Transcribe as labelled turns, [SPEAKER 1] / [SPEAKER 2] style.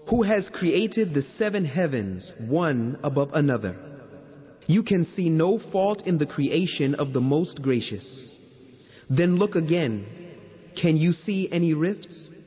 [SPEAKER 1] who has created the 7 heavens, one above another. You can see no fault in the creation of the Most Gracious. Then look again. Can you see any rifts?